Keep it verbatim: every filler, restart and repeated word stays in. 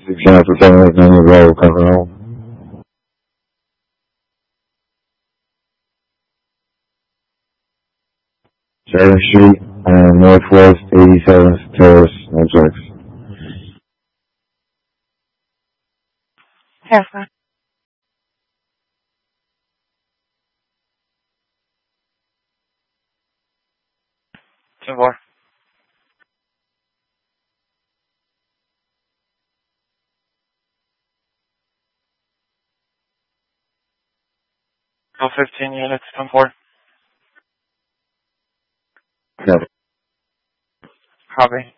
Cancel seven eight nine Road, coming home. seventh Street, and Northwest eighty-seventh Terrace, Northwest. Yes, sir. Two more. Go fifteen units, come forward. No. Copy.